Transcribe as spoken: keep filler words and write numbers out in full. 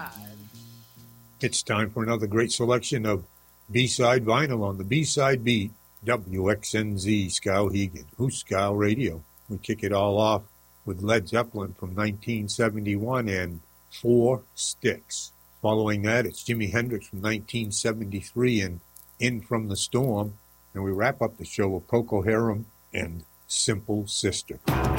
It's time for another great selection of B-side vinyl on the B-side beat. W X N Z, Skowhegan, Hooskow Radio. We kick it all off with Led Zeppelin from nineteen seventy-one and Four Sticks. Following that, it's Jimi Hendrix from nineteen seventy-three and In From the Storm. And we wrap up the show with Procol Harum and Simple Sister.